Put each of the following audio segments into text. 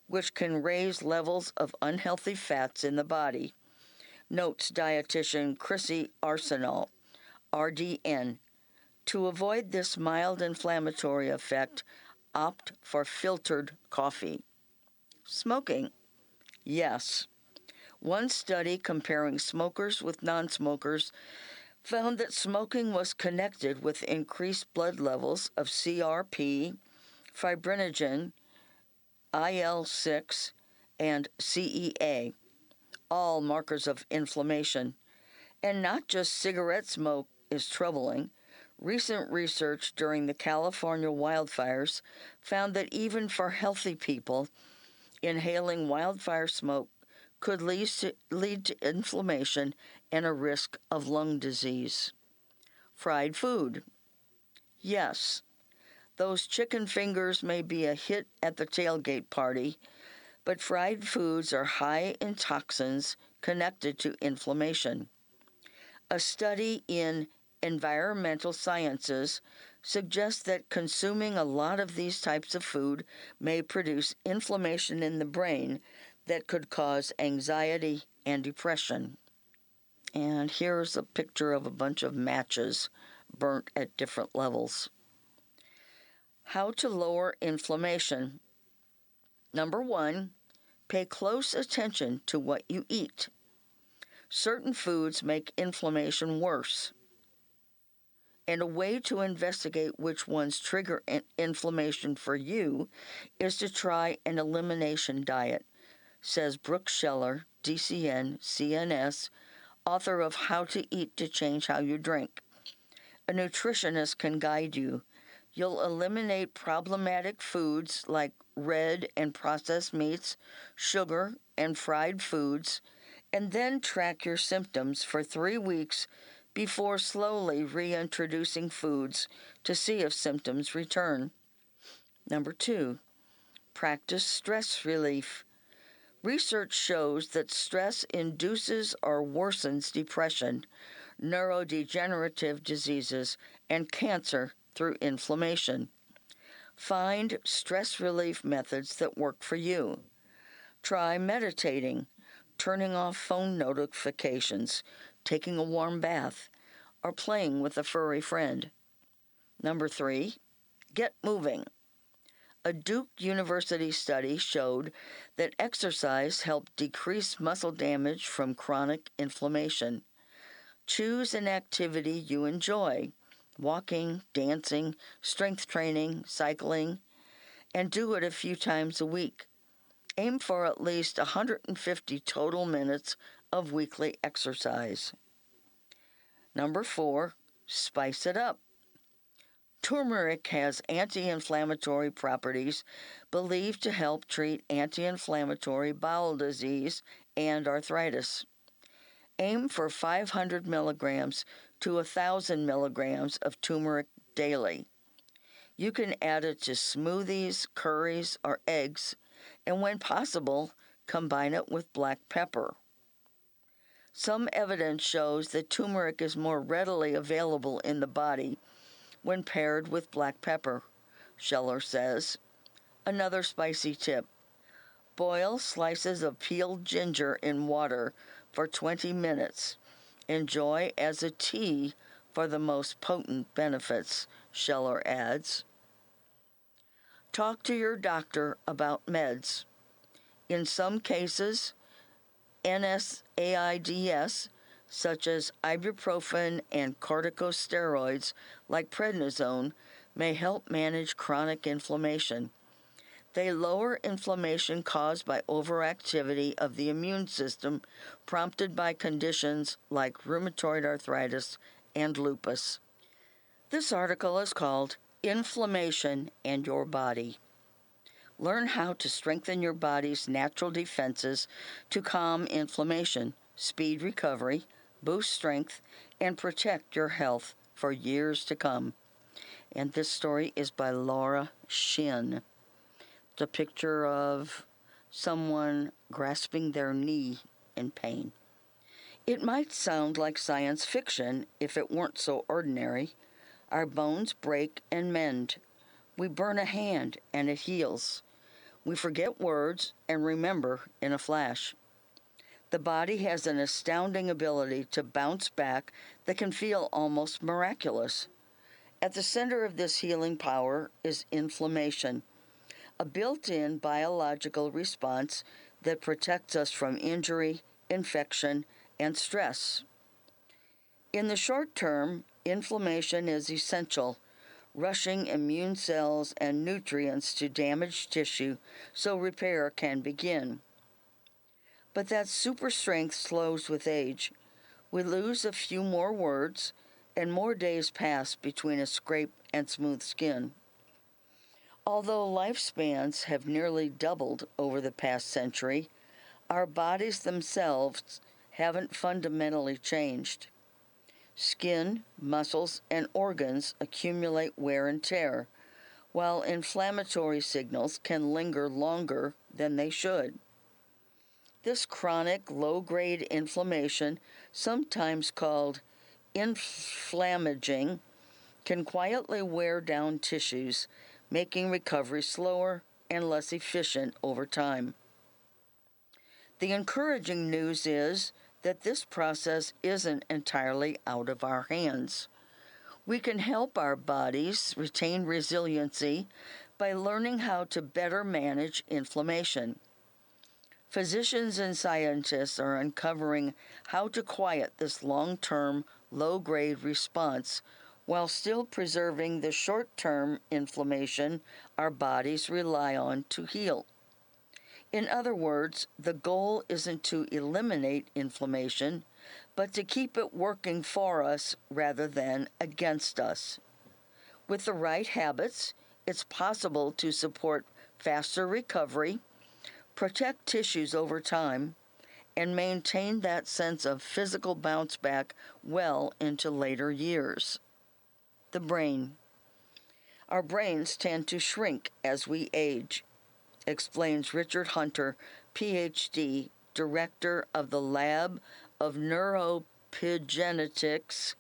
which can raise levels of unhealthy fats in the body, notes dietitian Chrissy Arsenault, RDN. To avoid this mild inflammatory effect, opt for filtered coffee. Smoking. Yes. One study comparing smokers with non-smokers found that smoking was connected with increased blood levels of CRP, fibrinogen, IL-6, and CEA, all markers of inflammation. And not just cigarette smoke is troubling. Recent research during the California wildfires found that even for healthy people, inhaling wildfire smoke could lead to inflammation and a risk of lung disease. Fried food. Yes, those chicken fingers may be a hit at the tailgate party, but fried foods are high in toxins connected to inflammation. A study in Environmental Sciences suggests that consuming a lot of these types of food may produce inflammation in the brain that could cause anxiety and depression. And here's a picture of a bunch of matches burnt at different levels. How to lower inflammation. Number 1, pay close attention to what you eat. Certain foods make inflammation worse. And a way to investigate which ones trigger inflammation for you is to try an elimination diet, says Brooke Scheller, DCN, CNS, author of How to Eat to Change How You Drink. A nutritionist can guide you. You'll eliminate problematic foods like red and processed meats, sugar, and fried foods, and then track your symptoms for 3 weeks before slowly reintroducing foods to see if symptoms return. Number 2, practice stress relief. Research shows that stress induces or worsens depression, neurodegenerative diseases, and cancer through inflammation. Find stress relief methods that work for you. Try meditating, turning off phone notifications, taking a warm bath, or playing with a furry friend. Number 3, get moving. A Duke University study showed that exercise helped decrease muscle damage from chronic inflammation. Choose an activity you enjoy, walking, dancing, strength training, cycling, and do it a few times a week. Aim for at least 150 total minutes of weekly exercise. Number 4, spice it up. Turmeric has anti-inflammatory properties believed to help treat anti-inflammatory bowel disease and arthritis. Aim for 500 milligrams to 1,000 milligrams of turmeric daily. You can add it to smoothies, curries, or eggs, and when possible, combine it with black pepper. Some evidence shows that turmeric is more readily available in the body when paired with black pepper, Scheller says. Another spicy tip: boil slices of peeled ginger in water for 20 minutes. Enjoy as a tea for the most potent benefits, Scheller adds. Talk to your doctor about meds. In some cases, NSAIDs, such as ibuprofen and corticosteroids like prednisone, may help manage chronic inflammation. They lower inflammation caused by overactivity of the immune system prompted by conditions like rheumatoid arthritis and lupus. This article is called Inflammation and Your Body. Learn how to strengthen your body's natural defenses to calm inflammation, speed recovery, boost strength, and protect your health for years to come. And this story is by Laura Shin. It's a picture of someone grasping their knee in pain. It might sound like science fiction if it weren't so ordinary. Our bones break and mend. We burn a hand and it heals. We forget words and remember in a flash. The body has an astounding ability to bounce back that can feel almost miraculous. At the center of this healing power is inflammation, a built-in biological response that protects us from injury, infection, and stress. In the short term, inflammation is essential, rushing immune cells and nutrients to damaged tissue so repair can begin. But that super strength slows with age. We lose a few more words, and more days pass between a scrape and smooth skin. Although lifespans have nearly doubled over the past century, our bodies themselves haven't fundamentally changed. Skin, muscles, and organs accumulate wear and tear, while inflammatory signals can linger longer than they should. This chronic low-grade inflammation, sometimes called inflammaging, can quietly wear down tissues, making recovery slower and less efficient over time. The encouraging news is that this process isn't entirely out of our hands. We can help our bodies retain resiliency by learning how to better manage inflammation. Physicians and scientists are uncovering how to quiet this long-term, low-grade response while still preserving the short-term inflammation our bodies rely on to heal. In other words, the goal isn't to eliminate inflammation, but to keep it working for us rather than against us. With the right habits, it's possible to support faster recovery, protect tissues over time, and maintain that sense of physical bounce back well into later years. The brain. Our brains tend to shrink as we age, explains Richard Hunter, Ph.D., Director of the Lab of Neuroepigenetics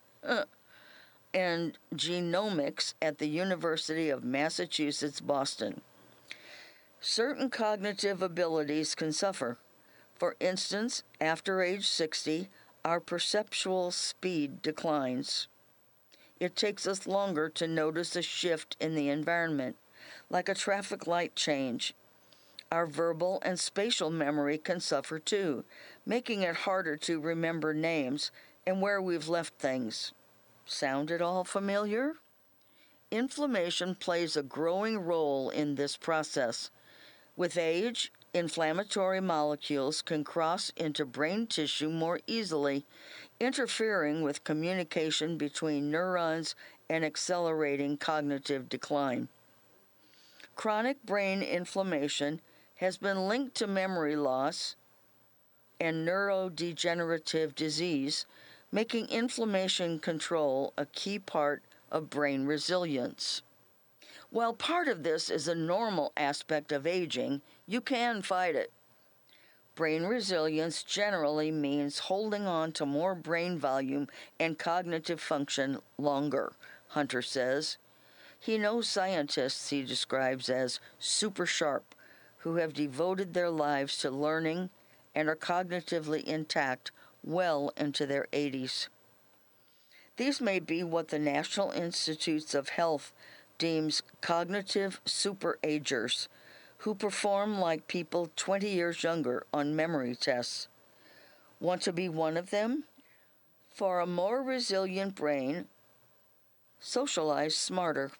and Genomics at the University of Massachusetts, Boston. Certain cognitive abilities can suffer. For instance, after age 60, our perceptual speed declines. It takes us longer to notice a shift in the environment, like a traffic light change. Our verbal and spatial memory can suffer too, making it harder to remember names and where we've left things. Sound at all familiar? Inflammation plays a growing role in this process. With age, inflammatory molecules can cross into brain tissue more easily, interfering with communication between neurons and accelerating cognitive decline. Chronic brain inflammation has been linked to memory loss and neurodegenerative disease, making inflammation control a key part of brain resilience. While part of this is a normal aspect of aging, you can fight it. Brain resilience generally means holding on to more brain volume and cognitive function longer, Hunter says. He knows scientists he describes as super sharp, who have devoted their lives to learning and are cognitively intact well into their 80s. These may be what the National Institutes of Health deems cognitive superagers, who perform like people 20 years younger on memory tests. Want to be one of them? For a more resilient brain, socialize smarter.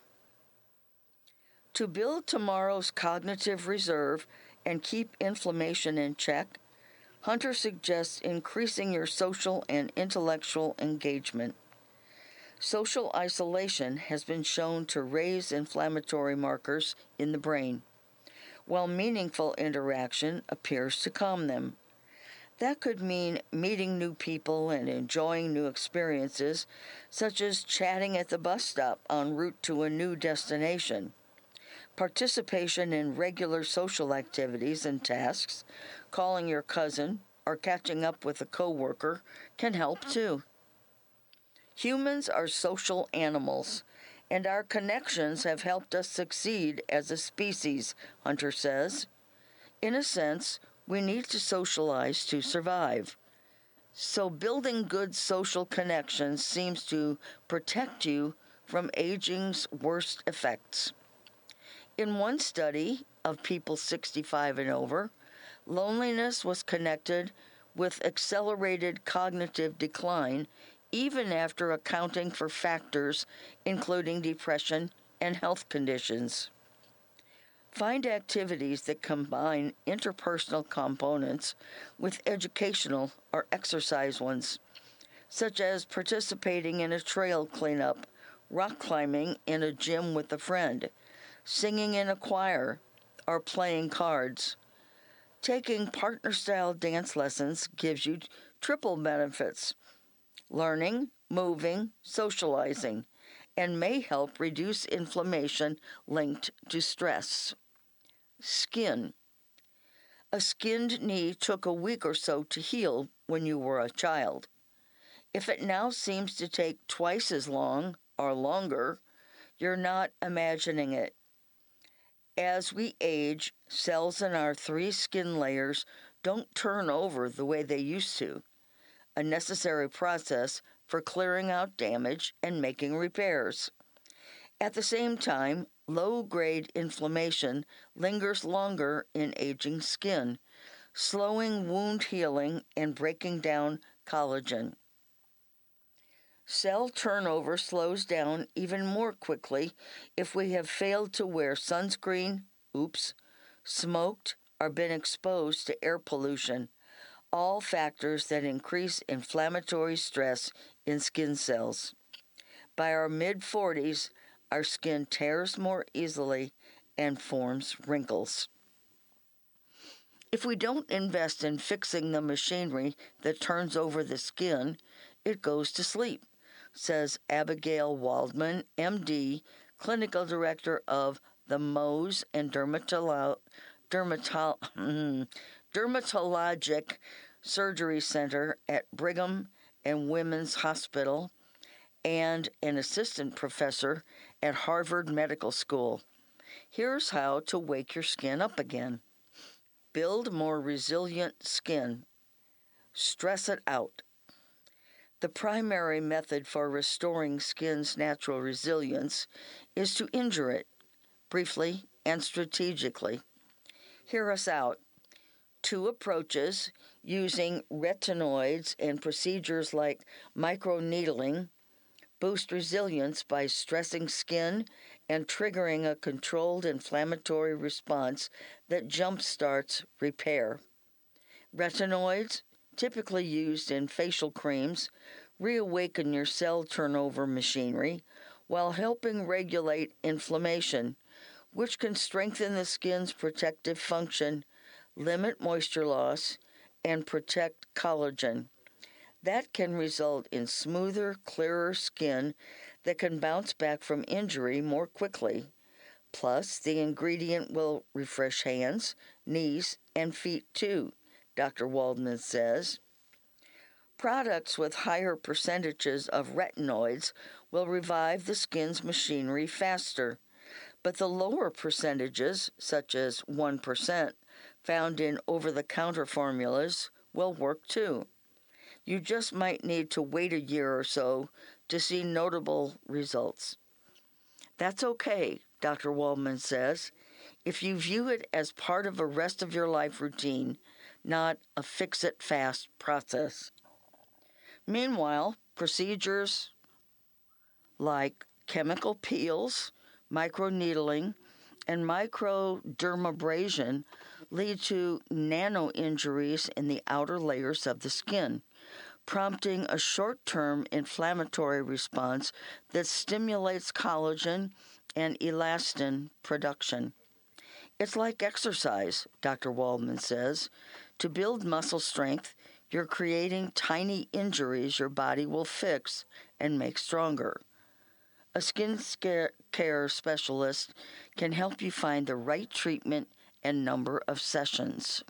To build tomorrow's cognitive reserve and keep inflammation in check, Hunter suggests increasing your social and intellectual engagement. Social isolation has been shown to raise inflammatory markers in the brain, while meaningful interaction appears to calm them. That could mean meeting new people and enjoying new experiences, such as chatting at the bus stop en route to a new destination. Participation in regular social activities and tasks, calling your cousin, or catching up with a coworker can help too. Humans are social animals, and our connections have helped us succeed as a species, Hunter says. In a sense, we need to socialize to survive. So building good social connections seems to protect you from aging's worst effects. In one study of people 65 and over, loneliness was connected with accelerated cognitive decline even after accounting for factors including depression and health conditions. Find activities that combine interpersonal components with educational or exercise ones, such as participating in a trail cleanup, rock climbing in a gym with a friend, singing in a choir, or playing cards. Taking partner-style dance lessons gives you triple benefits: learning, moving, socializing, and may help reduce inflammation linked to stress. Skin. A skinned knee took a week or so to heal when you were a child. If it now seems to take twice as long or longer, you're not imagining it. As we age, cells in our 3 skin layers don't turn over the way they used to, a necessary process for clearing out damage and making repairs. At the same time, low-grade inflammation lingers longer in aging skin, slowing wound healing and breaking down collagen. Cell turnover slows down even more quickly if we have failed to wear sunscreen, smoked, or been exposed to air pollution, all factors that increase inflammatory stress in skin cells. By our mid-40s, our skin tears more easily and forms wrinkles. If we don't invest in fixing the machinery that turns over the skin, it goes to sleep, says Abigail Waldman, MD, Clinical Director of the Mohs and Dermatologic Surgery Center at Brigham and Women's Hospital, and an assistant professor at Harvard Medical School. Here's how to wake your skin up again. Build more resilient skin. Stress it out. The primary method for restoring skin's natural resilience is to injure it, briefly and strategically. Hear us out. 2 approaches using retinoids and procedures like microneedling boost resilience by stressing skin and triggering a controlled inflammatory response that jumpstarts repair. Retinoids, typically used in facial creams, reawaken your cell turnover machinery while helping regulate inflammation, which can strengthen the skin's protective function, limit moisture loss, and protect collagen. That can result in smoother, clearer skin that can bounce back from injury more quickly. Plus, the ingredient will refresh hands, knees, and feet too, Dr. Waldman says. Products with higher percentages of retinoids will revive the skin's machinery faster, but the lower percentages, such as 1%, found in over-the-counter formulas, will work too. You just might need to wait a year or so to see notable results. That's okay, Dr. Waldman says, if you view it as part of a rest of your life routine, not a fix-it-fast process. Meanwhile, procedures like chemical peels, microneedling, and microdermabrasion lead to nano-injuries in the outer layers of the skin, prompting a short-term inflammatory response that stimulates collagen and elastin production. It's like exercise, Dr. Waldman says. To build muscle strength, you're creating tiny injuries your body will fix and make stronger. A skin care specialist can help you find the right treatment and number of sessions.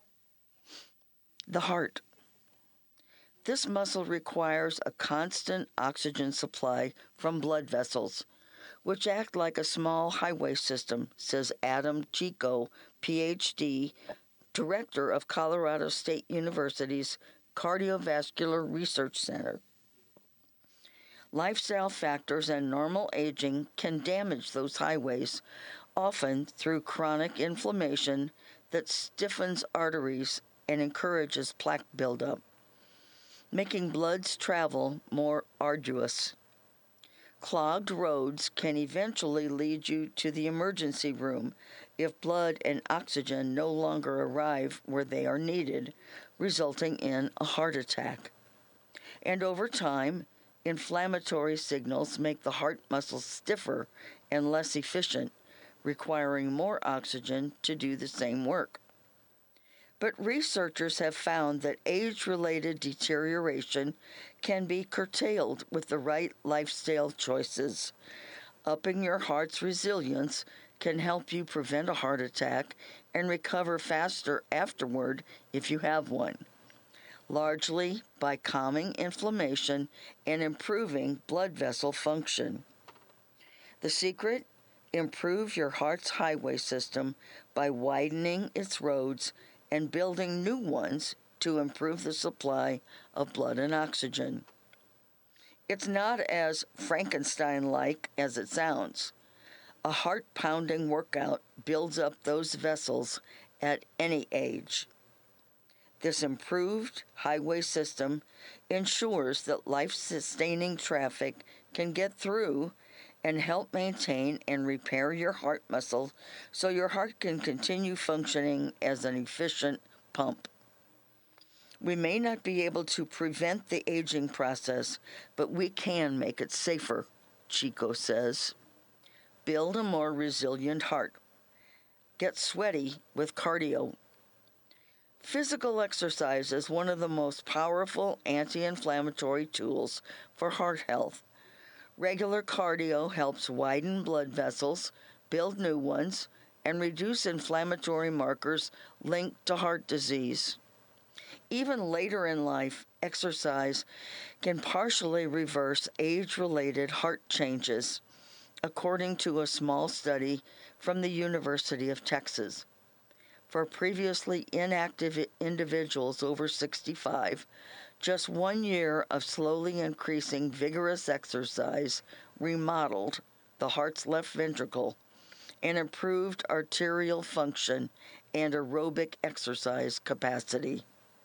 The heart. This muscle requires a constant oxygen supply from blood vessels, which act like a small highway system, says Adam Chico, PhD, director of Colorado State University's Cardiovascular Research Center. Lifestyle factors and normal aging can damage those highways, often through chronic inflammation that stiffens arteries and encourages plaque buildup, making blood's travel more arduous. Clogged roads can eventually lead you to the emergency room if blood and oxygen no longer arrive where they are needed, resulting in a heart attack. And over time, inflammatory signals make the heart muscle stiffer and less efficient, requiring more oxygen to do the same work. But researchers have found that age-related deterioration can be curtailed with the right lifestyle choices. Upping your heart's resilience can help you prevent a heart attack and recover faster afterward if you have one, largely by calming inflammation and improving blood vessel function. The secret? Improve your heart's highway system by widening its roads and building new ones to improve the supply of blood and oxygen. It's not as Frankenstein-like as it sounds. A heart-pounding workout builds up those vessels at any age. This improved highway system ensures that life-sustaining traffic can get through and help maintain and repair your heart muscle so your heart can continue functioning as an efficient pump. We may not be able to prevent the aging process, but we can make it safer, Chico says. Build a more resilient heart. Get sweaty with cardio. Physical exercise is one of the most powerful anti-inflammatory tools for heart health. Regular cardio helps widen blood vessels, build new ones, and reduce inflammatory markers linked to heart disease. Even later in life, exercise can partially reverse age-related heart changes, according to a small study from the University of Texas. For previously inactive individuals over 65, just 1 year of slowly increasing vigorous exercise remodeled the heart's left ventricle and improved arterial function and aerobic exercise capacity.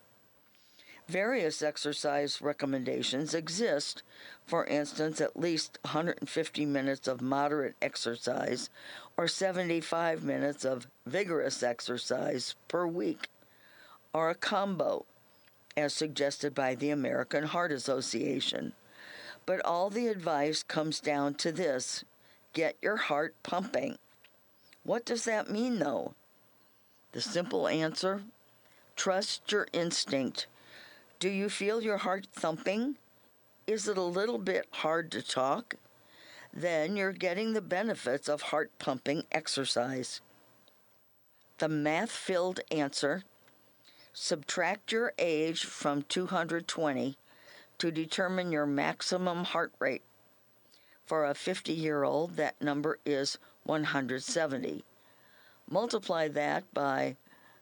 Various exercise recommendations exist, for instance, at least 150 minutes of moderate exercise or 75 minutes of vigorous exercise per week, or a combo, as suggested by the American Heart Association. But all the advice comes down to this: get your heart pumping. What does that mean, though? The simple answer: trust your instinct. Do you feel your heart thumping? Is it a little bit hard to talk? Then you're getting the benefits of heart pumping exercise. The math-filled answer: subtract your age from 220 to determine your maximum heart rate. For a 50-year-old, that number is 170. Multiply that by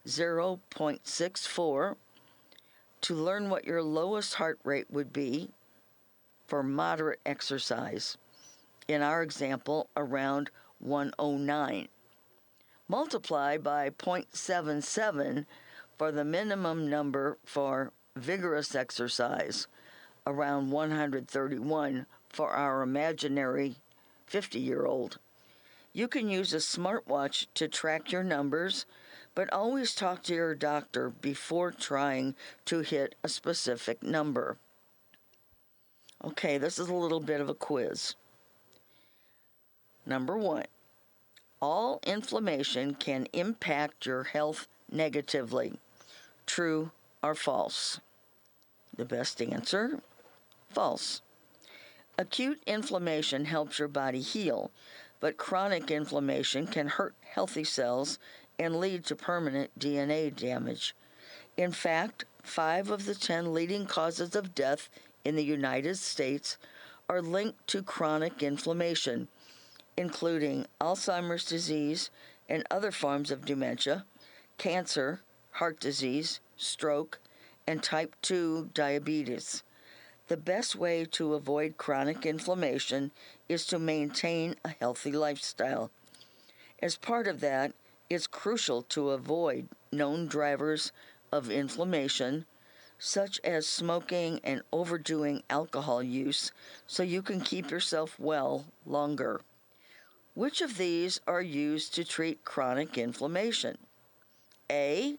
0.64 to learn what your lowest heart rate would be for moderate exercise. In our example, around 109. Multiply by 0.77 for the minimum number for vigorous exercise, around 131 for our imaginary 50-year-old. You can use a smartwatch to track your numbers, but always talk to your doctor before trying to hit a specific number. Okay, this is a little bit of a quiz. Number 1, all inflammation can impact your health negatively. True or false? The best answer: false. Acute inflammation helps your body heal, but chronic inflammation can hurt healthy cells and lead to permanent DNA damage. In fact, 5 of the 10 leading causes of death in the United States are linked to chronic inflammation, including Alzheimer's disease and other forms of dementia, cancer, heart disease, stroke, and type 2 diabetes. The best way to avoid chronic inflammation is to maintain a healthy lifestyle. As part of that, it's crucial to avoid known drivers of inflammation, such as smoking and overdoing alcohol use, so you can keep yourself well longer. Which of these are used to treat chronic inflammation? A.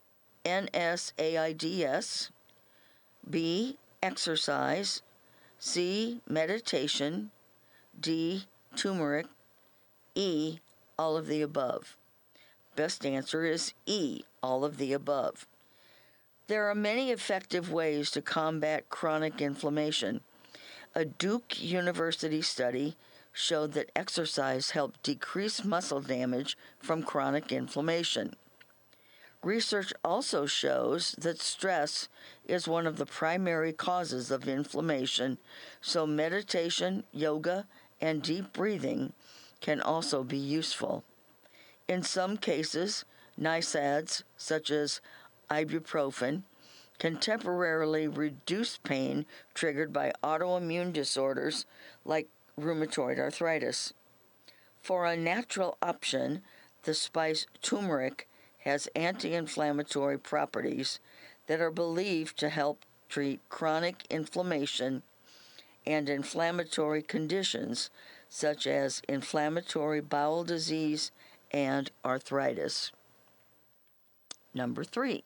NSAIDs. B. Exercise. C. Meditation. D. Turmeric. E. All of the above. Best answer is E. All of the above. There are many effective ways to combat chronic inflammation. A Duke University study showed that exercise helped decrease muscle damage from chronic inflammation. Research also shows that stress is one of the primary causes of inflammation, so meditation, yoga, and deep breathing can also be useful. In some cases, NSAIDs, such as ibuprofen, can temporarily reduce pain triggered by autoimmune disorders like rheumatoid arthritis. For a natural option, the spice turmeric has anti-inflammatory properties that are believed to help treat chronic inflammation and inflammatory conditions such as inflammatory bowel disease and arthritis. Number 3.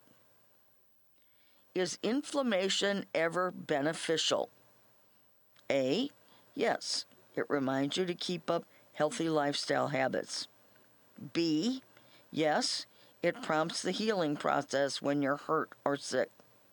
Is inflammation ever beneficial? A. Yes, it reminds you to keep up healthy lifestyle habits. B. Yes, it prompts the healing process when you're hurt or sick.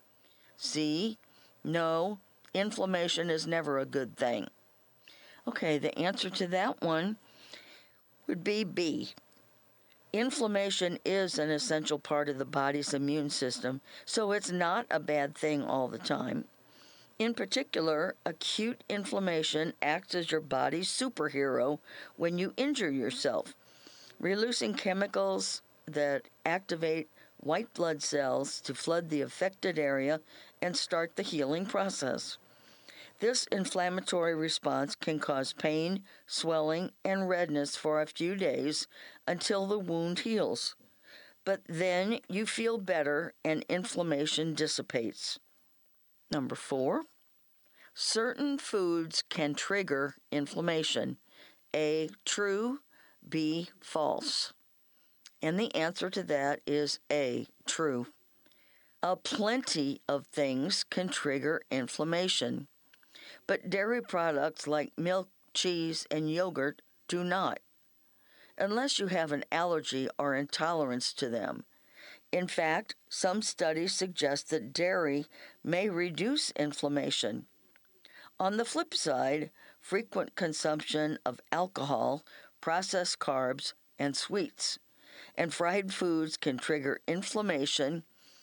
C. No, inflammation is never a good thing. Okay, the answer to that one would be B. Inflammation is an essential part of the body's immune system, so it's not a bad thing all the time. In particular, acute inflammation acts as your body's superhero when you injure yourself, releasing chemicals that activate white blood cells to flood the affected area and start the healing process. This inflammatory response can cause pain, swelling, and redness for a few days until the wound heals. But then you feel better and inflammation dissipates. Number 4. Certain foods can trigger inflammation. A. True. B. False. And the answer to that is A. True. A plenty of things can trigger inflammation, but dairy products like milk, cheese, and yogurt do not, unless you have an allergy or intolerance to them. In fact, some studies suggest that dairy may reduce inflammation. On the flip side, frequent consumption of alcohol, processed carbs, and sweets, and fried foods can trigger inflammation,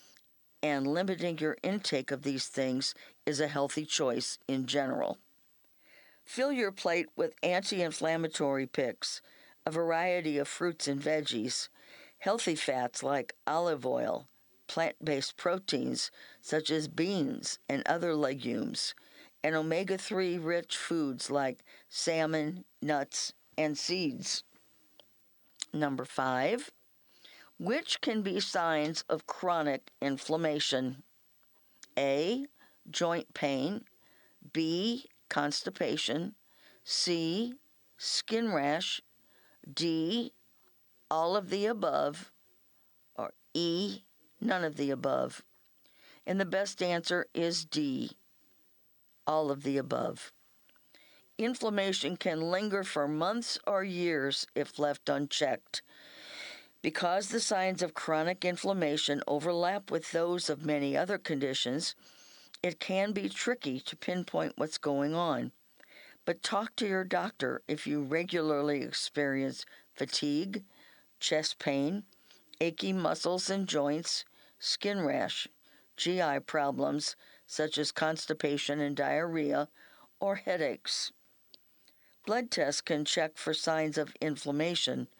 and limiting your intake of these things is a healthy choice in general. Fill your plate with anti-inflammatory picks, a variety of fruits and veggies, healthy fats like olive oil, plant-based proteins such as beans and other legumes, and omega-3 rich foods like salmon, nuts, and seeds. Number 5. Which can be signs of chronic inflammation? A. Joint pain. B. Constipation. C. Skin rash. D. All of the above. Or E. None of the above. And the best answer is D. All of the above. Inflammation can linger for months or years if left unchecked. Because the signs of chronic inflammation overlap with those of many other conditions, it can be tricky to pinpoint what's going on. But talk to your doctor if you regularly experience fatigue, chest pain, achy muscles and joints, skin rash, GI problems such as constipation and diarrhea, or headaches. Blood tests can check for signs of inflammation,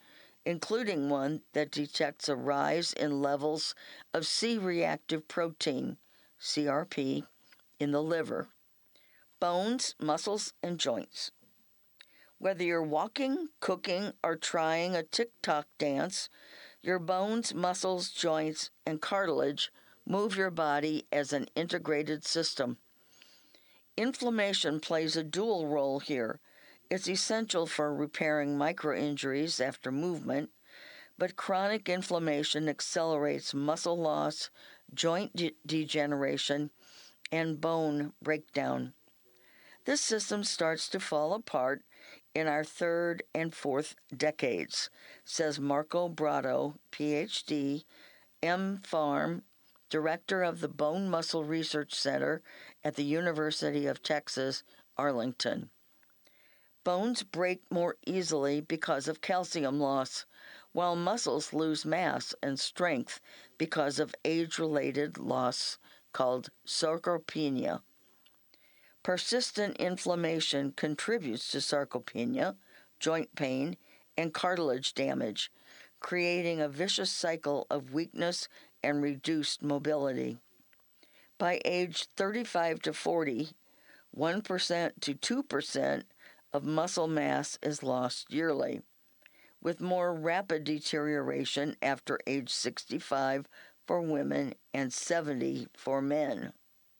including one that detects a rise in levels of C-reactive protein, CRP, in the liver, bones, muscles, and joints. Whether you're walking, cooking, or trying a TikTok dance, your bones, muscles, joints, and cartilage move your body as an integrated system. Inflammation plays a dual role here. It's essential for repairing microinjuries after movement, but chronic inflammation accelerates muscle loss, joint degeneration, and bone breakdown. This system starts to fall apart in our third and fourth decades, says Marco Brado, PhD, M.Pharm, director of the Bone Muscle Research Center at the University of Texas, Arlington. Bones break more easily because of calcium loss, while muscles lose mass and strength because of age-related loss called sarcopenia. Persistent inflammation contributes to sarcopenia, joint pain, and cartilage damage, creating a vicious cycle of weakness and reduced mobility. By age 35 to 40, 1% to 2% of muscle mass is lost yearly, with more rapid deterioration after age 65 for women and 70 for men.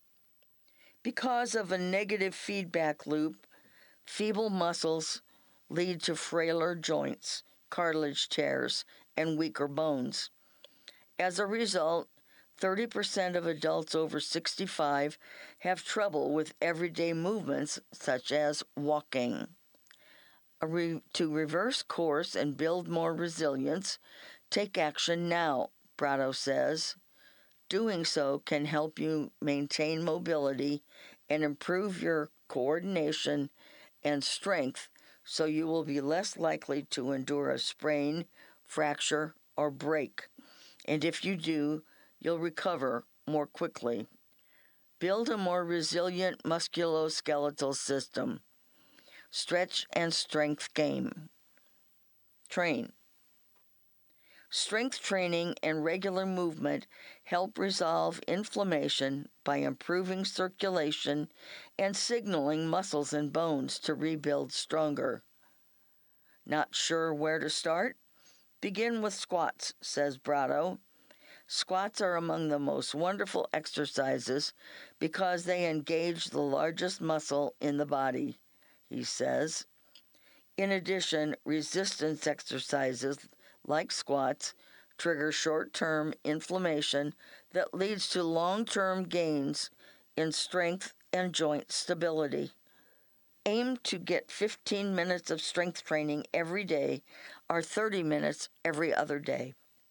Because of a negative feedback loop, feeble muscles lead to frailer joints, cartilage tears, and weaker bones. As a result, 30% of adults over 65 have trouble with everyday movements such as walking. To reverse course and build more resilience, take action now, Brado says. Doing so can help you maintain mobility and improve your coordination and strength so you will be less likely to endure a sprain, fracture, or break. And if you do, you'll recover more quickly. Build a more resilient musculoskeletal system. Stretch and strength game. Train. Strength training and regular movement help resolve inflammation by improving circulation and signaling muscles and bones to rebuild stronger. Not sure where to start? Begin with squats, says Brado. Squats are among the most wonderful exercises because they engage the largest muscle in the body, he says. In addition, resistance exercises like squats trigger short-term inflammation that leads to long-term gains in strength and joint stability. Aim to get 15 minutes of strength training every day or 30 minutes every other day.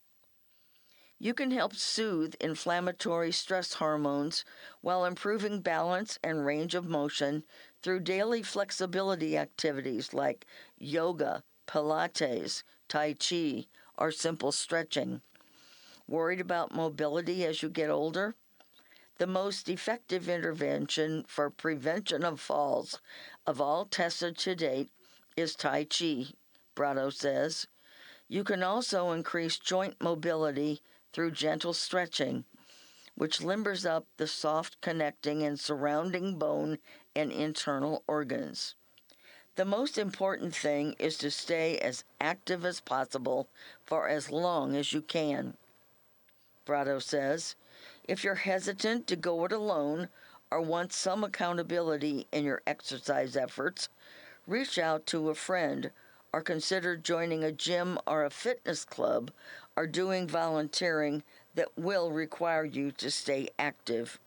You can help soothe inflammatory stress hormones while improving balance and range of motion through daily flexibility activities like yoga, Pilates, Tai Chi, or simple stretching. Worried about mobility as you get older? The most effective intervention for prevention of falls of all tested to date is Tai Chi, Brado says. You can also increase joint mobility through gentle stretching, which limbers up the soft connecting and surrounding bone and internal organs. The most important thing is to stay as active as possible for as long as you can. Brado says, if you're hesitant to go it alone or want some accountability in your exercise efforts, reach out to a friend or consider joining a gym or a fitness club or doing volunteering that will require you to stay active.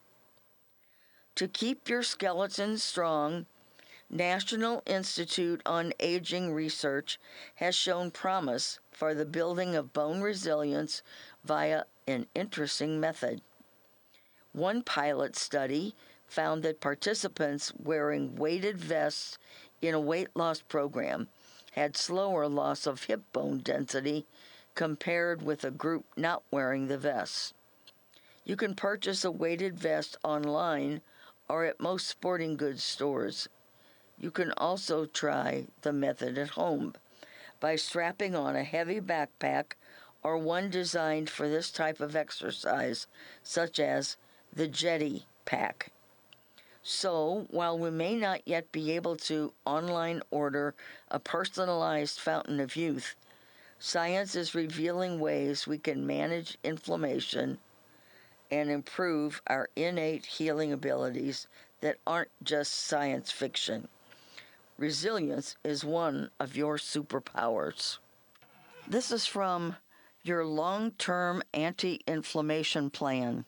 To keep your skeleton strong, National Institute on Aging research has shown promise for the building of bone resilience via an interesting method. One pilot study found that participants wearing weighted vests in a weight loss program had slower loss of hip bone density compared with a group not wearing the vests. You can purchase a weighted vest online or at most sporting goods stores. You can also try the method at home by strapping on a heavy backpack or one designed for this type of exercise, such as the Jetty Pack. So, while we may not yet be able to online order a personalized fountain of youth, science is revealing ways we can manage inflammation and improve our innate healing abilities that aren't just science fiction. Resilience is one of your superpowers. This is from your long-term anti-inflammation plan.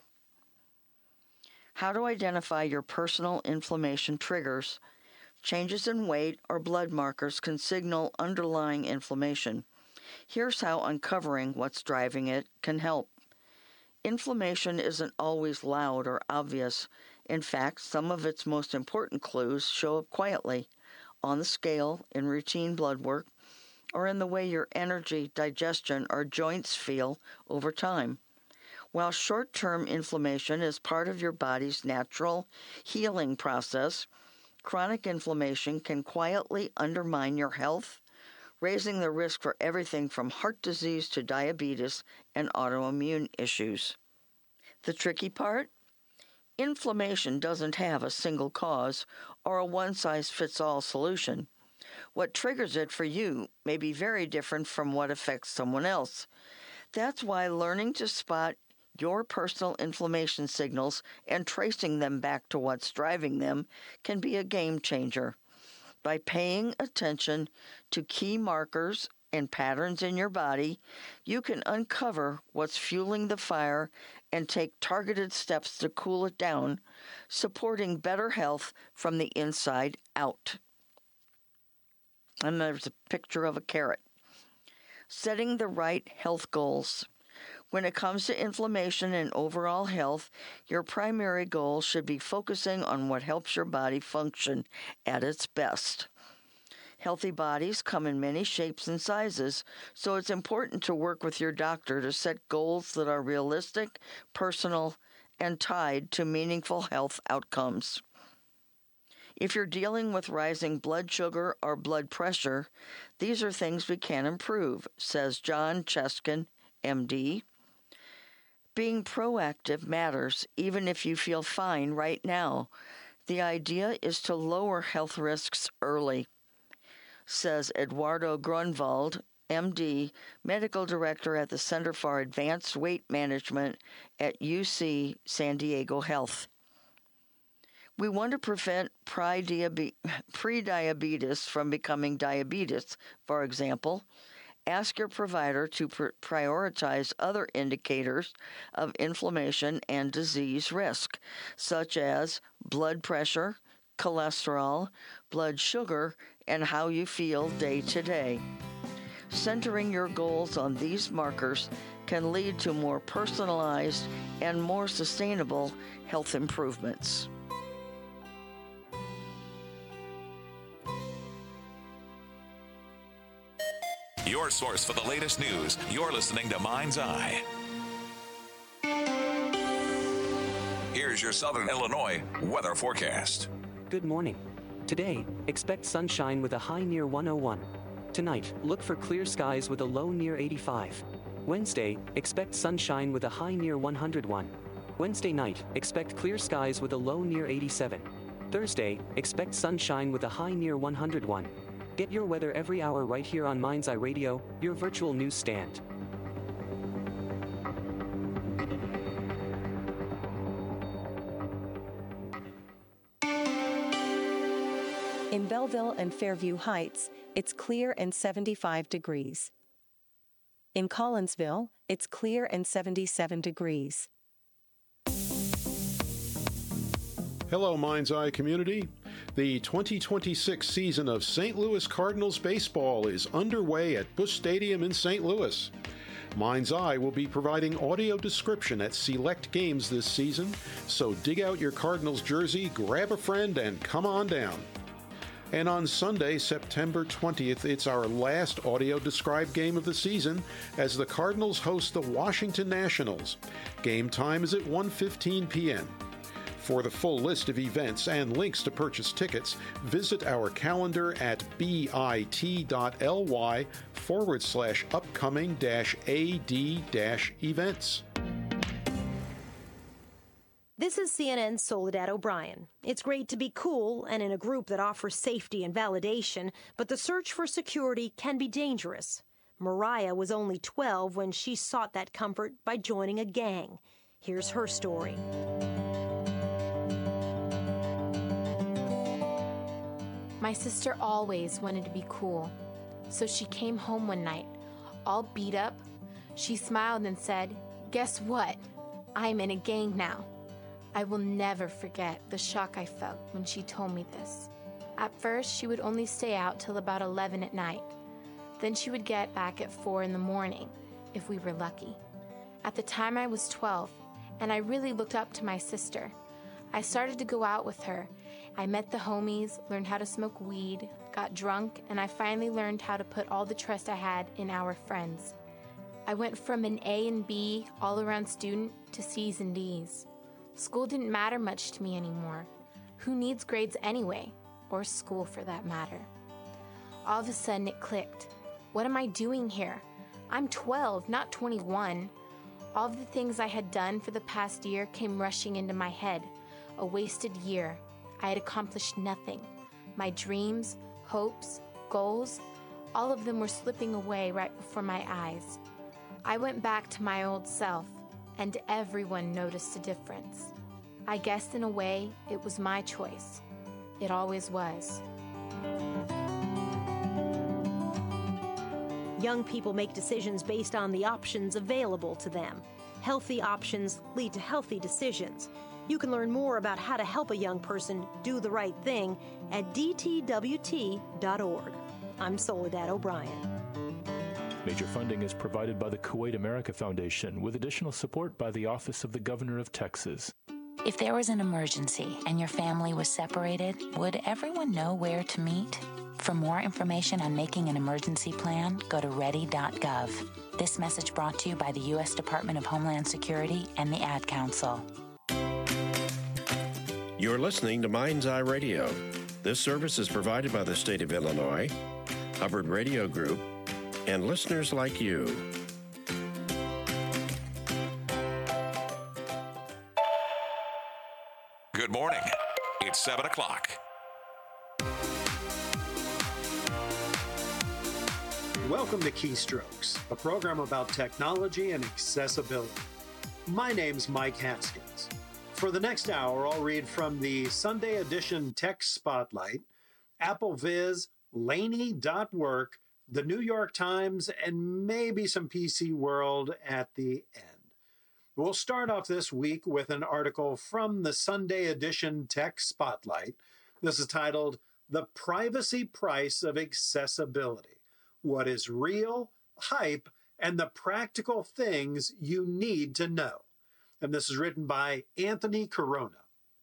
How to identify your personal inflammation triggers. Changes in weight or blood markers can signal underlying inflammation. Here's how uncovering what's driving it can help. Inflammation isn't always loud or obvious. In fact, some of its most important clues show up quietly, on the scale, in routine blood work, or in the way your energy, digestion, or joints feel over time. While short-term inflammation is part of your body's natural healing process, chronic inflammation can quietly undermine your health, raising the risk for everything from heart disease to diabetes and autoimmune issues. The tricky part? Inflammation doesn't have a single cause or a one-size-fits-all solution. What triggers it for you may be very different from what affects someone else. That's why learning to spot your personal inflammation signals and tracing them back to what's driving them can be a game changer. By paying attention to key markers and patterns in your body, you can uncover what's fueling the fire and take targeted steps to cool it down, supporting better health from the inside out. And there's a picture of a carrot. Setting the right health goals. When it comes to inflammation and overall health, your primary goal should be focusing on what helps your body function at its best. Healthy bodies come in many shapes and sizes, so it's important to work with your doctor to set goals that are realistic, personal, and tied to meaningful health outcomes. If you're dealing with rising blood sugar or blood pressure, these are things we can improve, says John Cheskin, MD. Being proactive matters, even if you feel fine right now. The idea is to lower health risks early, says Eduardo Grunwald, MD, Medical Director at the Center for Advanced Weight Management at UC San Diego Health. We want to prevent prediabetes from becoming diabetes, for example. Ask your provider to prioritize other indicators of inflammation and disease risk, such as blood pressure, cholesterol, blood sugar, and how you feel day to day. Centering your goals on these markers can lead to more personalized and more sustainable health improvements. Your source for the latest news. You're listening to Mind's Eye. Here's your Southern Illinois weather forecast. Good morning. Today, expect sunshine with a high near 101. Tonight, look for clear skies with a low near 85. Wednesday, expect sunshine with a high near 101. Wednesday night, expect clear skies with a low near 87. Thursday, expect sunshine with a high near 101. Get your weather every hour right here on Mind's Eye Radio, your virtual news stand. In Belleville and Fairview Heights, it's clear and 75 degrees. In Collinsville, it's clear and 77 degrees. Hello, Mind's Eye community. The 2026 season of St. Louis Cardinals baseball is underway at Busch Stadium in St. Louis. Mind's Eye will be providing audio description at select games this season, so dig out your Cardinals jersey, grab a friend, and come on down. And on Sunday, September 20th, it's our last audio-described game of the season as the Cardinals host the Washington Nationals. Game time is at 1:15 p.m. For the full list of events and links to purchase tickets, visit our calendar at bit.ly/upcoming-ad-events. This is CNN's Soledad O'Brien. It's great to be cool and in a group that offers safety and validation, but the search for security can be dangerous. Mariah was only 12 when she sought that comfort by joining a gang. Here's her story. My sister always wanted to be cool, so she came home one night, all beat up. She smiled and said, "Guess what? I'm in a gang now." I will never forget the shock I felt when she told me this. At first, she would only stay out till about 11 at night. Then she would get back at 4 in the morning, if we were lucky. At the time I was 12, and I really looked up to my sister. I started to go out with her. I met the homies, learned how to smoke weed, got drunk, and I finally learned how to put all the trust I had in our friends. I went from an A and B all-around student to C's and D's. School didn't matter much to me anymore. Who needs grades anyway? Or school for that matter. All of a sudden it clicked. What am I doing here? I'm 12, not 21. All of the things I had done for the past year came rushing into my head. A wasted year. I had accomplished nothing. My dreams, hopes, goals, all of them were slipping away right before my eyes. I went back to my old self, and everyone noticed a difference. I guess in a way, it was my choice. It always was. Young people make decisions based on the options available to them. Healthy options lead to healthy decisions. You can learn more about how to help a young person do the right thing at dtwt.org. I'm Soledad O'Brien. Major funding is provided by the Kuwait America Foundation with additional support by the Office of the Governor of Texas. If there was an emergency and your family was separated, would everyone know where to meet? For more information on making an emergency plan, go to ready.gov. This message brought to you by the U.S. Department of Homeland Security and the Ad Council. You're listening to Mind's Eye Radio. This service is provided by the state of Illinois, Hubbard Radio Group, and listeners like you. Good morning. It's 7 o'clock. Welcome to Keystrokes, a program about technology and accessibility. My name's Mike Haskins. For the next hour, I'll read from the Sunday edition Tech Spotlight, Apple Viz, Laney.work, the New York Times, and maybe some PC World at the end. We'll start off this week with an article from the Sunday edition Tech Spotlight. This is titled, The Privacy Price of Accessibility: What is Real, Hype, and the Practical Things You Need to Know. And this is written by Anthony Corona.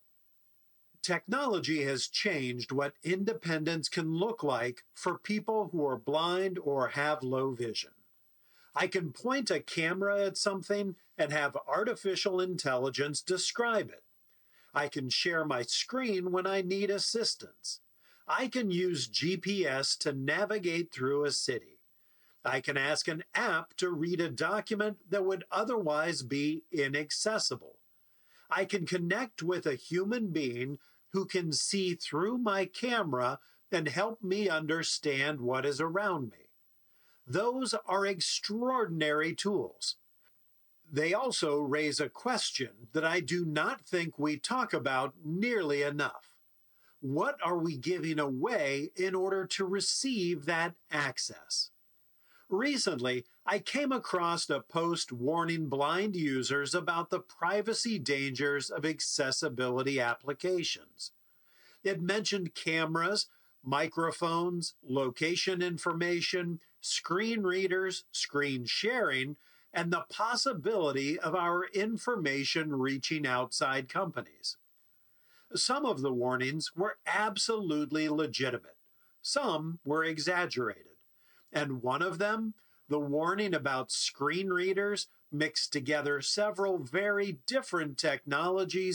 Technology has changed what independence can look like for people who are blind or have low vision. I can point a camera at something and have artificial intelligence describe it. I can share my screen when I need assistance. I can use GPS to navigate through a city. I can ask an app to read a document that would otherwise be inaccessible. I can connect with a human being who can see through my camera and help me understand what is around me. Those are extraordinary tools. They also raise a question that I do not think we talk about nearly enough. What are we giving away in order to receive that access? Recently, I came across a post warning blind users about the privacy dangers of accessibility applications. It mentioned cameras, microphones, location information, screen readers, screen sharing, and the possibility of our information reaching outside companies. Some of the warnings were absolutely legitimate. Some were exaggerated. And one of them, the warning about screen readers, mixed together several very different technologies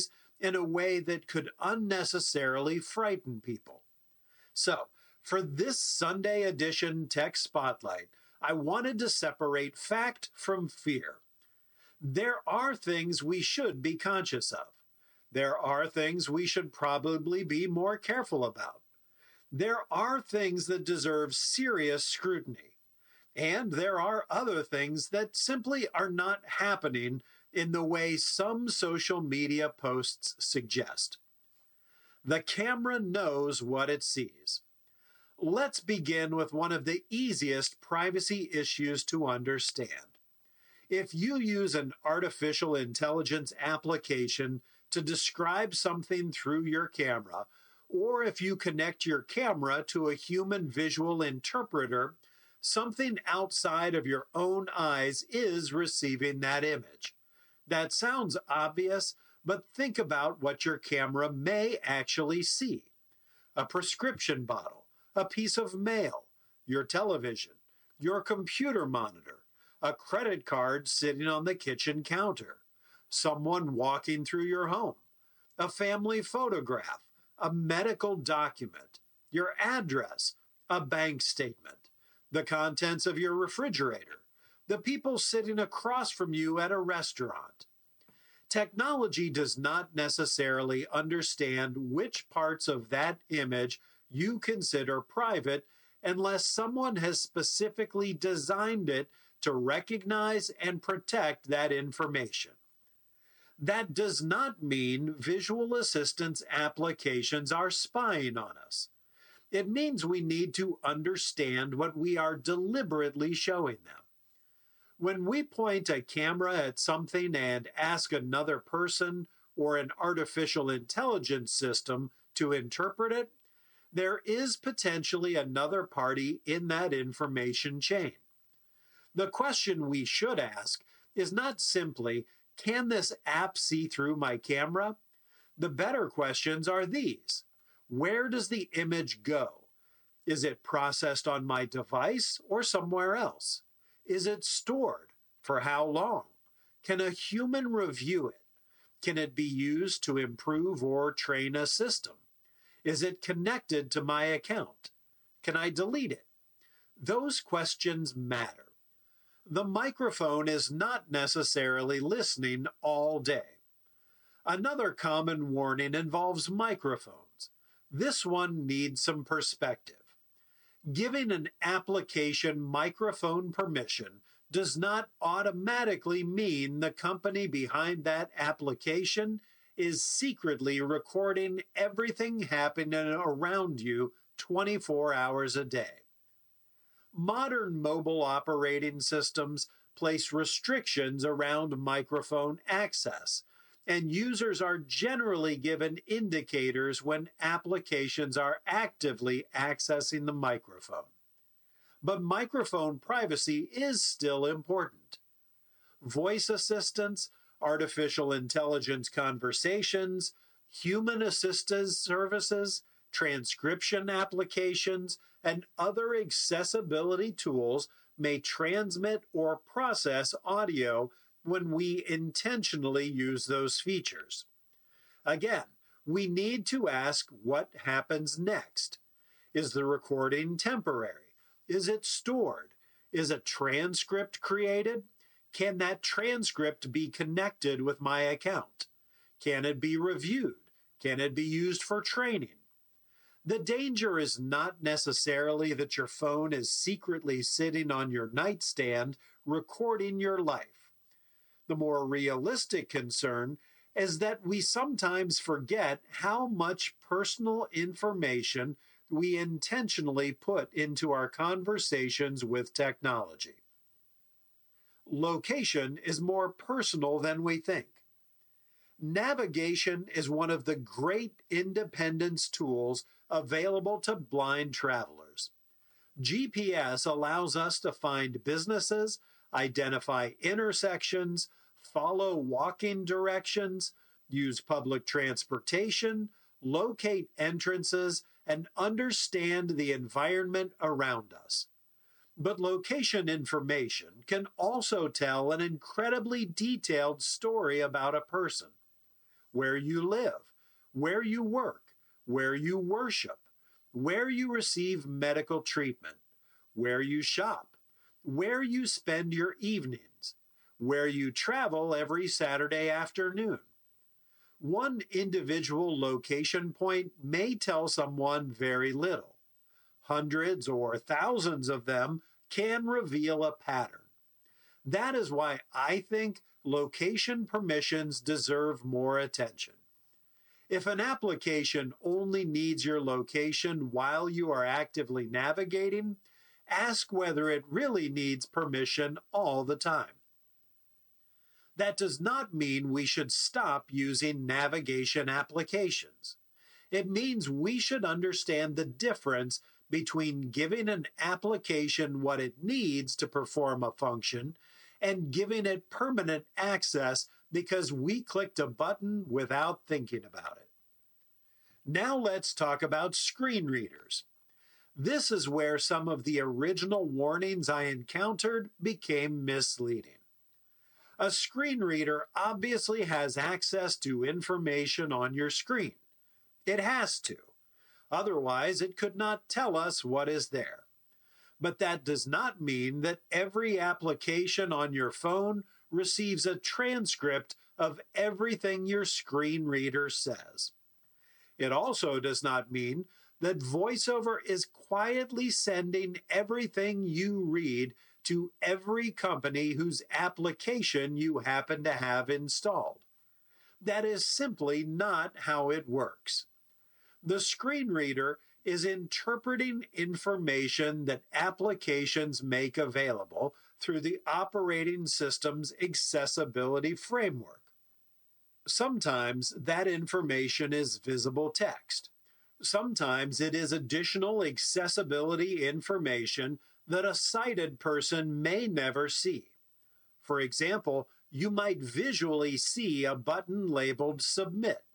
in a way that could unnecessarily frighten people. So, for this Sunday edition Tech Spotlight, I wanted to separate fact from fear. There are things we should be conscious of. There are things we should probably be more careful about. There are things that deserve serious scrutiny. And there are other things that simply are not happening in the way some social media posts suggest. The camera knows what it sees. Let's begin with one of the easiest privacy issues to understand. If you use an artificial intelligence application to describe something through your camera, or if you connect your camera to a human visual interpreter, something outside of your own eyes is receiving that image. That sounds obvious, but think about what your camera may actually see. A prescription bottle, a piece of mail, your television, your computer monitor, a credit card sitting on the kitchen counter, someone walking through your home, a family photograph, a medical document, your address, a bank statement, the contents of your refrigerator, the people sitting across from you at a restaurant. Technology does not necessarily understand which parts of that image you consider private unless someone has specifically designed it to recognize and protect that information. That does not mean visual assistance applications are spying on us. It means we need to understand what we are deliberately showing them. When we point a camera at something and ask another person or an artificial intelligence system to interpret it, there is potentially another party in that information chain. The question we should ask is not simply, can this app see through my camera? The better questions are these. Where does the image go? Is it processed on my device or somewhere else? Is it stored? For how long? Can a human review it? Can it be used to improve or train a system? Is it connected to my account? Can I delete it? Those questions matter. The microphone is not necessarily listening all day. Another common warning involves microphones. This one needs some perspective. Giving an application microphone permission does not automatically mean the company behind that application is secretly recording everything happening around you 24 hours a day. Modern mobile operating systems place restrictions around microphone access, and users are generally given indicators when applications are actively accessing the microphone. But microphone privacy is still important. Voice assistants, artificial intelligence conversations, human-assisted services, transcription applications, and other accessibility tools may transmit or process audio when we intentionally use those features. Again, we need to ask what happens next. Is the recording temporary? Is it stored? Is a transcript created? Can that transcript be connected with my account? Can it be reviewed? Can it be used for training? The danger is not necessarily that your phone is secretly sitting on your nightstand recording your life. The more realistic concern is that we sometimes forget how much personal information we intentionally put into our conversations with technology. Location is more personal than we think. Navigation is one of the great independence tools available to blind travelers. GPS allows us to find businesses, identify intersections, follow walking directions, use public transportation, locate entrances, and understand the environment around us. But location information can also tell an incredibly detailed story about a person. where you live, where you work, where you worship, where you receive medical treatment, where you shop, where you spend your evenings, where you travel every Saturday afternoon. One individual location point may tell someone very little. Hundreds or thousands of them can reveal a pattern. That is why I think location permissions deserve more attention. If an application only needs your location while you are actively navigating, ask whether it really needs permission all the time. That does not mean we should stop using navigation applications. It means we should understand the difference between giving an application what it needs to perform a function and giving it permanent access because we clicked a button without thinking about it. Now let's talk about screen readers. This is where some of the original warnings I encountered became misleading. A screen reader obviously has access to information on your screen. It has to. Otherwise, it could not tell us what is there. But that does not mean that every application on your phone receives a transcript of everything your screen reader says. It also does not mean that VoiceOver is quietly sending everything you read to every company whose application you happen to have installed. That is simply not how it works. The screen reader is interpreting information that applications make available through the operating system's accessibility framework. Sometimes that information is visible text. Sometimes it is additional accessibility information that a sighted person may never see. For example, you might visually see a button labeled Submit.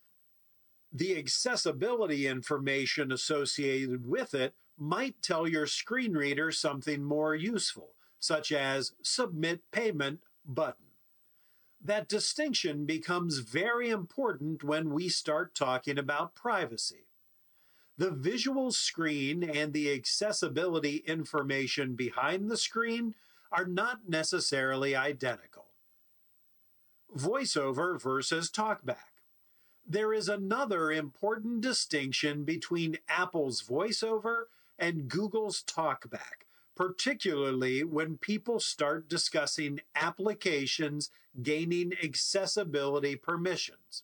The accessibility information associated with it might tell your screen reader something more useful, such as Submit Payment button. That distinction becomes very important when we start talking about privacy. The visual screen and the accessibility information behind the screen are not necessarily identical. VoiceOver versus TalkBack. There is another important distinction between Apple's VoiceOver and Google's TalkBack, particularly when people start discussing applications gaining accessibility permissions.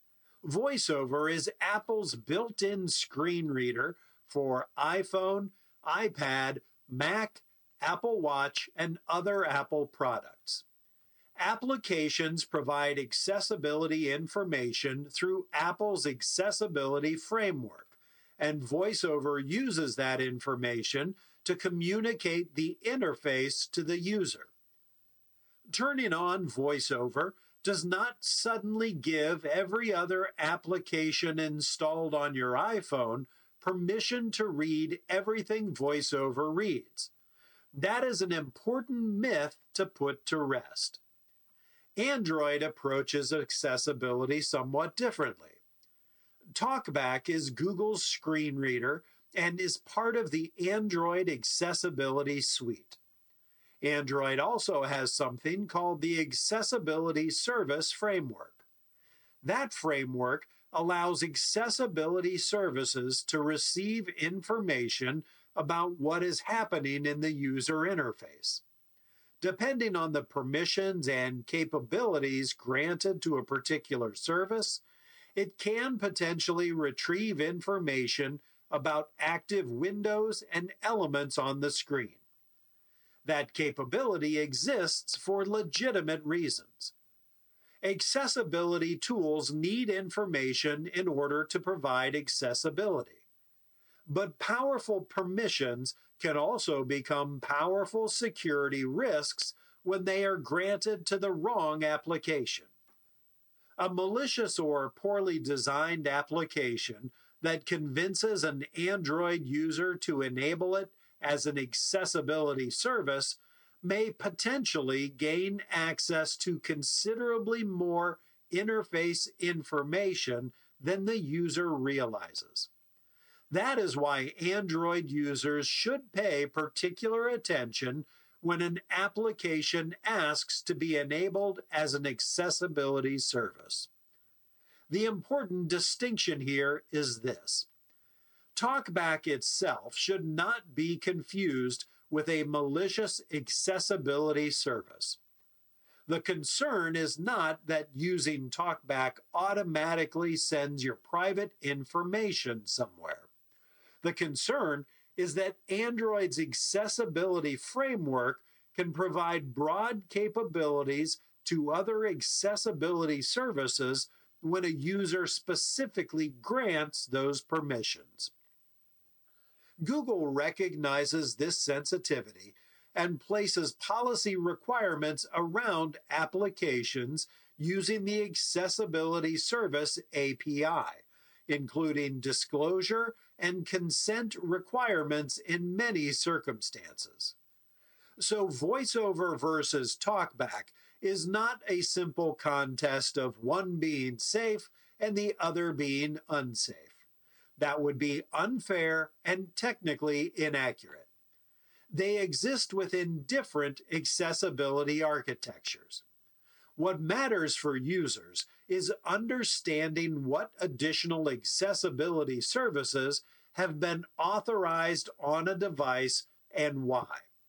VoiceOver is Apple's built-in screen reader for iPhone, iPad, Mac, Apple Watch, and other Apple products. Applications provide accessibility information through Apple's accessibility framework, and VoiceOver uses that information to communicate the interface to the user. Turning on VoiceOver does not suddenly give every other application installed on your iPhone permission to read everything VoiceOver reads. That is an important myth to put to rest. Android approaches accessibility somewhat differently. TalkBack is Google's screen reader and is part of the Android Accessibility Suite. Android also has something called the Accessibility Service Framework. That framework allows accessibility services to receive information about what is happening in the user interface. Depending on the permissions and capabilities granted to a particular service, it can potentially retrieve information about active windows and elements on the screen. That capability exists for legitimate reasons. Accessibility tools need information in order to provide accessibility. But powerful permissions can also become powerful security risks when they are granted to the wrong application. A malicious or poorly designed application that convinces an Android user to enable it as an accessibility service may potentially gain access to considerably more interface information than the user realizes. That is why Android users should pay particular attention when an application asks to be enabled as an accessibility service. The important distinction here is this. TalkBack itself should not be confused with a malicious accessibility service. The concern is not that using TalkBack automatically sends your private information somewhere. The concern is that Android's accessibility framework can provide broad capabilities to other accessibility services when a user specifically grants those permissions. Google recognizes this sensitivity and places policy requirements around applications using the Accessibility Service API, including disclosure and consent requirements in many circumstances. So VoiceOver versus TalkBack is not a simple contest of one being safe and the other being unsafe. That would be unfair and technically inaccurate. They exist within different accessibility architectures. What matters for users is understanding what additional accessibility services have been authorized on a device and why.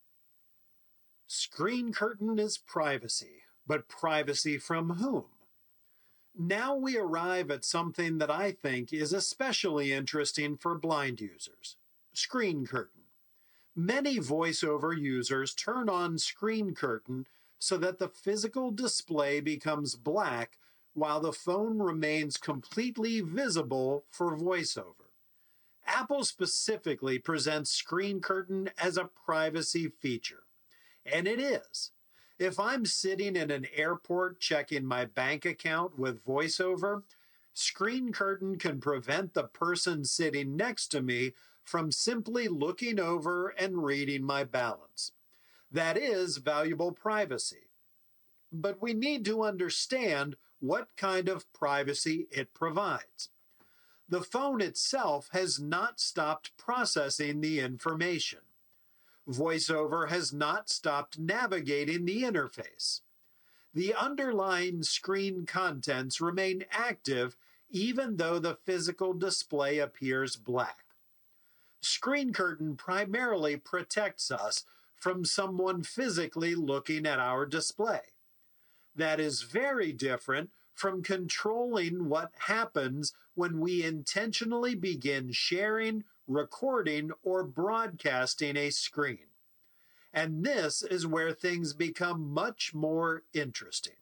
Screen curtain is privacy, but privacy from whom? Now we arrive at something that I think is especially interesting for blind users. Screen curtain. Many VoiceOver users turn on screen curtain so that the physical display becomes black while the phone remains completely visible for VoiceOver. Apple specifically presents screen curtain as a privacy feature, and it is. If I'm sitting in an airport checking my bank account with VoiceOver, screen curtain can prevent the person sitting next to me from simply looking over and reading my balance. That is valuable privacy. But we need to understand what kind of privacy it provides. The phone itself has not stopped processing the information. VoiceOver has not stopped navigating the interface. The underlying screen contents remain active even though the physical display appears black. Screen curtain primarily protects us from someone physically looking at our display. That is very different from controlling what happens when we intentionally begin sharing, recording, or broadcasting a screen. And this is where things become much more interesting.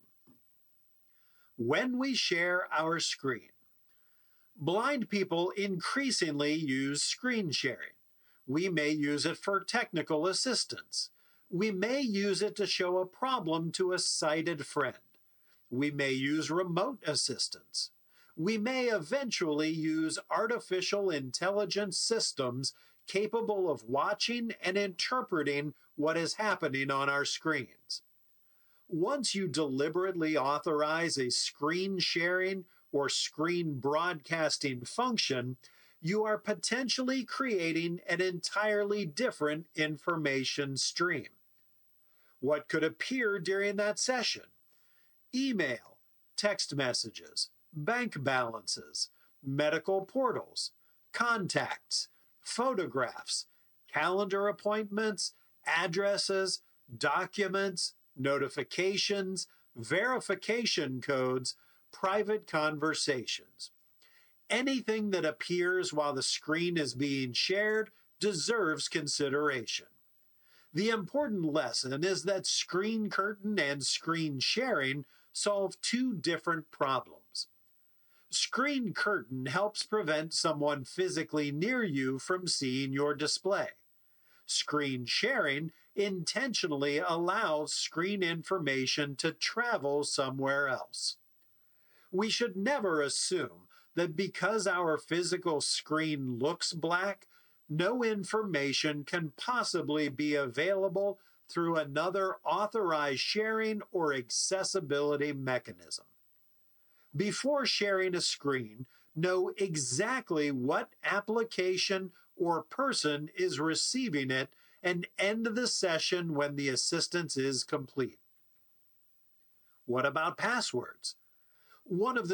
When we share our screen, blind people increasingly use screen sharing. We may use it for technical assistance. We may use it to show a problem to a sighted friend. We may use remote assistance. We may eventually use artificial intelligence systems capable of watching and interpreting what is happening on our screens. Once you deliberately authorize a screen sharing or screen broadcasting function, you are potentially creating an entirely different information stream. What could appear during that session? Email, text messages, bank balances, medical portals, contacts, photographs, calendar appointments, addresses, documents, notifications, verification codes, private conversations. Anything that appears while the screen is being shared deserves consideration. The important lesson is that screen curtain and screen sharing solve two different problems. Screen curtain helps prevent someone physically near you from seeing your display. Screen sharing intentionally allows screen information to travel somewhere else. We should never assume that because our physical screen looks black, no information can possibly be available through another authorized sharing or accessibility mechanism. Before sharing a screen, know exactly what application or person is receiving it and end the session when the assistance is complete. What about passwords? One of the